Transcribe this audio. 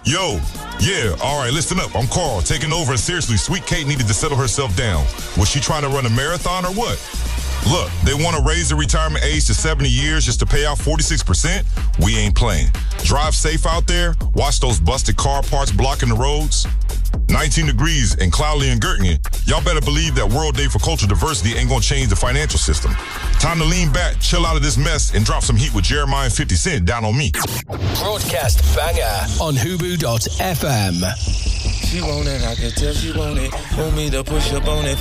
Yo, yeah, all right, listen up. I'm Carl, taking over. Seriously, Sweet Kate needed to settle herself down. Was she trying to run a marathon or what? Look, they want to raise the retirement age to 70 years just to pay out 46%? We ain't playing. Drive safe out there. Watch those busted car parts blocking the roads. 19 degrees and cloudy in Göttingen. Y'all better believe that World Day for Cultural Diversity ain't gonna change the financial system. Time to lean back, chill out of this mess, and drop some heat with Jeremiah and 50 Cent down on me. Broadcast banger on Hubu.fm. She want it, I can tell she want it. Want me to push up on it.